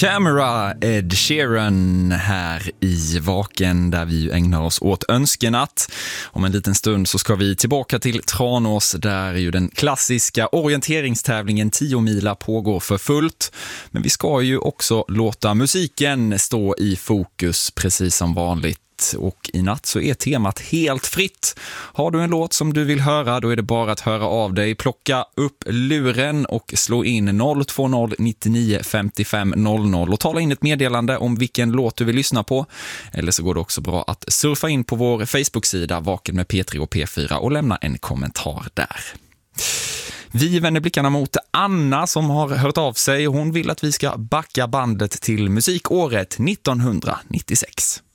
Camera, Ed Sheeran här i Vaken där vi ägnar oss åt önskenatt. Om en liten stund så ska vi tillbaka till Tranås där ju den klassiska orienteringstävlingen 10 mila pågår för fullt. Men vi ska ju också låta musiken stå i fokus precis som vanligt. Och i natt så är temat helt fritt. Har du en låt som du vill höra, då är det bara att höra av dig. Plocka upp luren och slå in 020 99 55 00 och tala in ett meddelande om vilken låt du vill lyssna på. Eller så går det också bra att surfa in på vår Facebook-sida Vaken med P3 och P4 och lämna en kommentar där. Vi vänder blickarna mot Anna som har hört av sig. Hon vill att vi ska backa bandet till musikåret 1996.